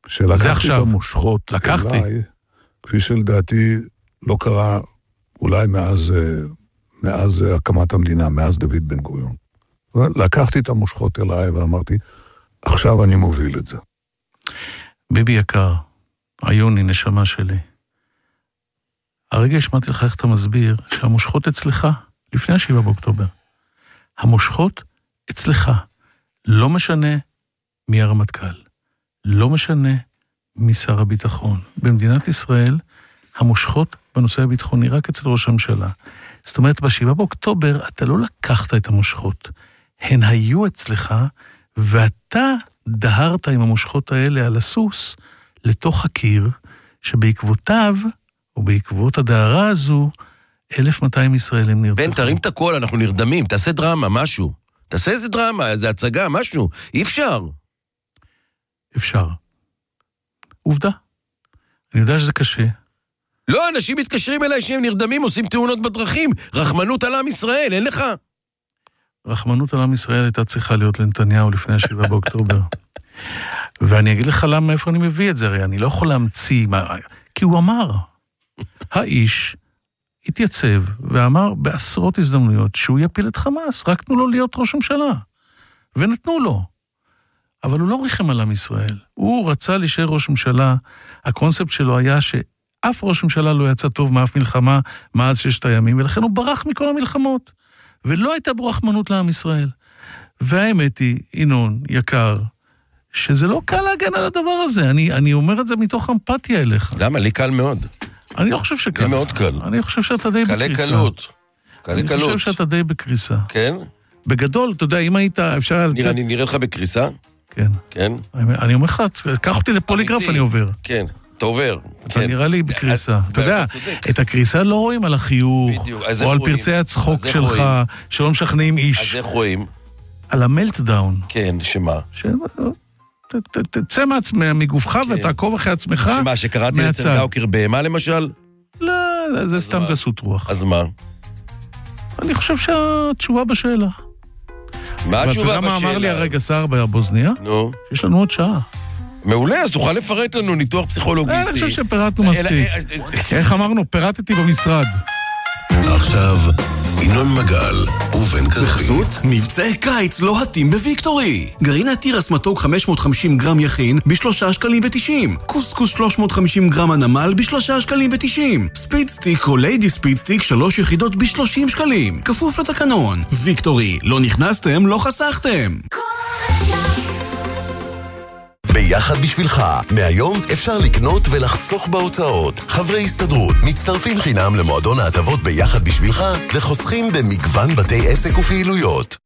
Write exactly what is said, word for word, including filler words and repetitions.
שלקחתי את המושכות לקחתי. אליי, כפי שלדעתי לא קרה אולי מאז, מאז הקמת המדינה, מאז דוד בן גוריון. לקחתי את המושכות אליי ואמרתי, עכשיו אני מוביל את זה. ביבי יקר, עיוני, נשמה שלי. הרגע השמעתי לך איך אתה מסביר שהמושכות אצלך, לפני השבעה באוקטובר. המושכות אצלך. לא משנה מי הרמטכ"ל. לא משנה מי שר הביטחון. במדינת ישראל, המושכות בנושא הביטחוני רק אצל ראש הממשלה. זאת אומרת, בשבעה באוקטובר אתה לא לקחת את המושכות. הן היו אצלך, ואתה דהרת עם המושכות האלה על הסוס לתוך הקיר, שבעקבותיו, או בעקבות הדהרה הזו, אלף ומאתיים ישראלים נרצחו. בן, תרים את הכל, אנחנו נרדמים, תעשה דרמה, משהו. תעשה איזה דרמה, איזה הצגה, משהו. אי אפשר. אפשר. עובדה. אני יודע שזה קשה. לא, אנשים מתקשרים אליי שהם נרדמים, עושים תאונות בדרכים. רחמנות על עם ישראל, אין לך? רחמנות על עם ישראל הייתה צריכה להיות לנתניהו לפני השבעה באוקטובר. ואני אגיד לך למה, איפה אני מביא את זה, הרי אני לא יכול להמציא, כי הוא אמר, האיש התייצב ואמר בעשרות הזדמנויות שהוא יפיל את חמאס, רק תנו לו להיות ראש ממשלה. ונתנו לו. אבל הוא לא ריחם על עם ישראל. הוא רצה להישאר ראש ממשלה, הקונספט שלו היה שאף ראש ממשלה לא יצא טוב מאף מלחמה מאז ששת הימים, ולכן הוא ברח מכל המלחמות. ולא הייתה בו רחמנות לעם ישראל. והאמת היא, ינון, יקר, שזה לא קל להגן על הדבר הזה. אני, אני אומר את זה מתוך אמפתיה אליך. למה? לי קל מאוד. אני לא חושב שקל. לי מאוד קל. אני חושב שאתה די בקריסה. קלי קלות. קלי קלות. אני חושב שאתה די בקריסה. כן? בגדול, אתה יודע, אם היית, אפשר... נראה, אני נראה לך בקריסה? כן. כן? אני אומר לך, קח אותי לפוליגרף, אני עובר. כן, אתה עובר. אתה נראה לי בקריסה. אתה יודע, את הקריסה לא רואים על החיוך, או על פרצי הצחוק שלך, שלא משכנעים איש. אז איך רואים? על המלטדאון. כן, שמה? תצא מגופך ותעקוב אחרי עצמך מהצד. שמה, שקראתי אצל גאוקר בהמה למשל? לא, זה סתם גסות רוח. אז מה? אני חושב שהתשובה בשאלה. מה התשובה בשאלה? ואתה גם אמר לי הרגע שר בבוזניה? נו. יש לנו עוד שעה. מעולה, אז תוכל לפרט לנו ניתוח פסיכולוגיסטי. אני חושב שפירטנו מספיק. איך אמרנו? פירטתי במשרד. עכשיו, ינון מגל ובן כספי. בחסות, מבצעי קיץ לא התים בוויקטורי. גרעין התירס מתוק חמש מאות וחמישים גרם יכין בשלושה שקלים ותשעים. קוסקוס שלוש מאות וחמישים גרם הנמל בשלושה שקלים ותשעים. ספיד סטיק או ליידי ספיד סטיק שלוש יחידות בשלושים שקלים. כפוף לתקנון. ויקטורי, לא נכנסתם, לא חסכתם. ביחד בשבילך, מהיום אפשר לקנות ולחסוך בהוצאות. חברי הסתדרות מצטרפים חינם למועדון ההטבות ביחד בשבילך וחוסכים במגוון בתי עסק ופעילויות.